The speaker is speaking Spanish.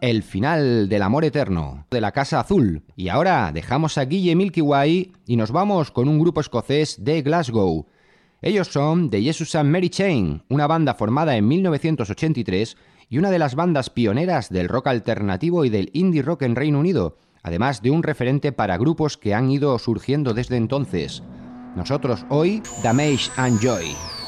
El final del amor eterno, de la Casa Azul. Y ahora dejamos a Guille Milky Way y nos vamos con un grupo escocés de Glasgow. Ellos son The Jesus and Mary Chain, una banda formada en 1983 y una de las bandas pioneras del rock alternativo y del indie rock en Reino Unido, además de un referente para grupos que han ido surgiendo desde entonces. Nosotros hoy, Damage and Joy.